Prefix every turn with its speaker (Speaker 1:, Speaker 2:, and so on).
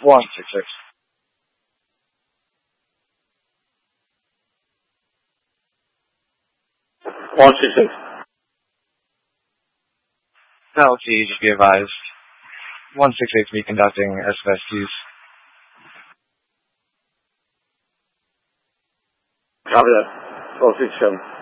Speaker 1: 166. Penalty, just be advised. 168 to be conducting SFSQs.
Speaker 2: Copy that. 1267.